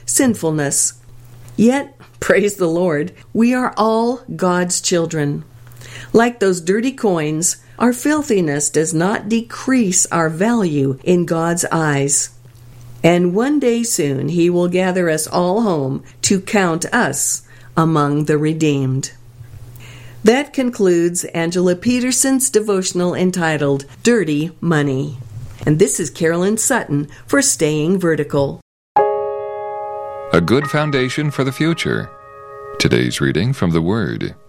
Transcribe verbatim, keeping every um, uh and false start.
sinfulness. Yet, praise the Lord, we are all God's children. Like those dirty coins, our filthiness does not decrease our value in God's eyes. And one day soon He will gather us all home to count us among the redeemed. That concludes Angela Peterson's devotional entitled Dirty Money. And this is Carolyn Sutton for Staying Vertical. A good foundation for the future. Today's reading from the Word.